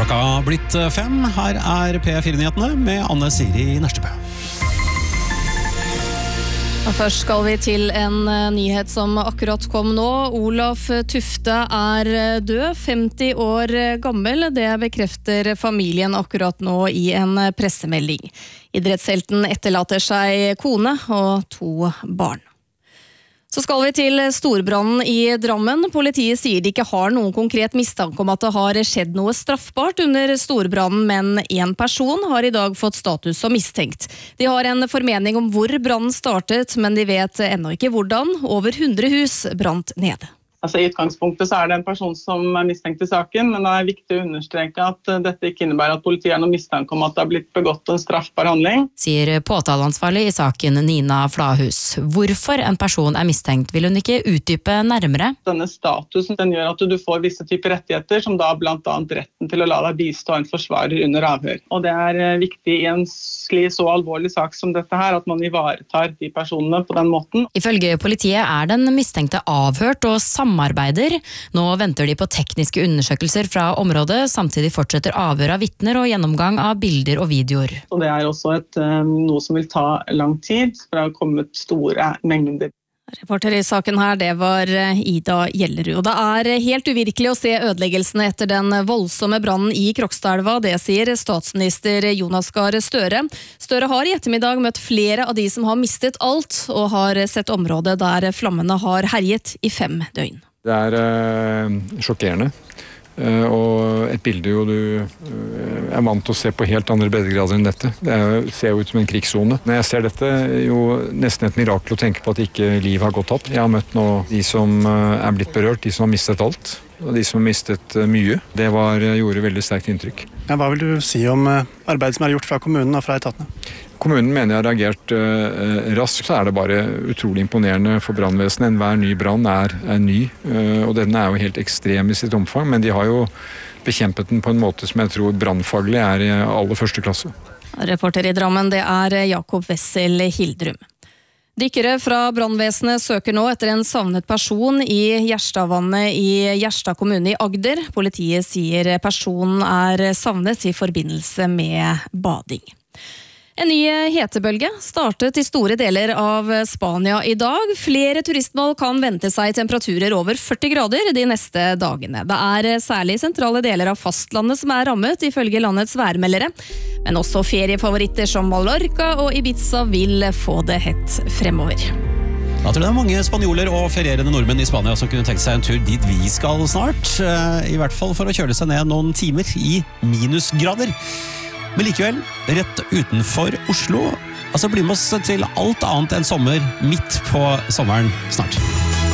Klokka blitt 5. Her P4-nyhetene med Anne Siri Nørstebø. Først skal vi til en nyhet som akkurat kom nå. Olaf Tufte død, 50 år gammel. Det bekrefter familien akkurat nå i en pressemelding. Idrettshelten etterlater seg kone og 2 barn. Så skal vi til storbrannen i Drammen. Politiet sier de ikke har noen konkret mistanke om at det har skjedd noe straffbart under storbrannen, men en person har i dag fått status som mistenkt. De har en formening om hvor brannen startet, men de vet ennå ikke hvordan. Over 100 hus brant ned. I utgangspunktet så det en person som mistenkt i saken, men det viktig å understreke at dette ikke innebærer at politiet har noen mistanke om at det har blitt begått en straffbar handling. Sier påtaleansvarlig i saken Nina Flahus. Hvorfor en person mistenkt vil hun ikke utdype nærmere. Denne statusen den gjør at du får visse typer rettigheter, som da blant annet retten til å la deg bistå en forsvarer under avhør. Og det viktig i en så alvorlig sak som dette her, at man ivaretar de personene på den måten. Ifølge politiet den mistenkte avhørt og samarbeider. Nå venter de på tekniske undersøkelser fra området, samtidig fortsetter avhør av vitner og gjennomgang av bilder og videoer. Og det også noe som vil ta lang tid, for det har kommet store mengder. Reporter i saken her, det var Ida Gjellerud. Og det helt uvirkelig å se ødeleggelsene etter den voldsomme brannen i Krokstadelva, det sier statsminister Jonas Gahr Støre. Støre har i ettermiddag møtt flere av de som har mistet alt, og har sett området der flammene har herjet i 5 døgn. Det sjokkerende. Og et bilde jo du vant til å se på helt andre breddegrader enn dette. Det ser jo ut som en krigszone. Når jeg ser dette, jo nesten et mirakel å tenke på at ikke liv har gått tapt. Jeg har møtt nå de som blitt berørt, de som har mistet alt, og de som har mistet mye. Det gjorde veldig sterkt inntrykk. Ja, hva vil du si om arbeidet som gjort fra kommunen og fra etatene? Kommunen mener jeg har reagert raskt, så det bare utrolig imponerende for brannvesenet. Enhver ny brann ny, og denne jo helt ekstrem i sitt omfang, men de har jo bekjempet den på en måte som jeg tror brannfaglig i aller første klasse. Reporter i Drammen, det Jakob Wessel Hildrum. Dykkere fra brannvesenet søker nå etter en savnet person i Gjerstadvannet i Gjerstad kommune i Agder. Politiet sier personen savnet i forbindelse med bading. En ny hetebølge startet i store deler av Spania i dag. Flere turistmål kan vente seg temperaturer over 40 grader de neste dagene. Det særlig sentrale deler av fastlandet som rammet, ifølge landets værmeldere. Men også feriefavoritter som Mallorca og Ibiza vil få det hett fremover. Jeg tror det mange spanjoler og ferierende nordmenn i Spania som kunne tenkt seg en tur dit vi skal snart. I hvert fall for å kjøle seg ned noen timer i minusgrader. Men likevel, rett utenfor Oslo, bli med oss til alt annet enn sommer midt på sommeren snart.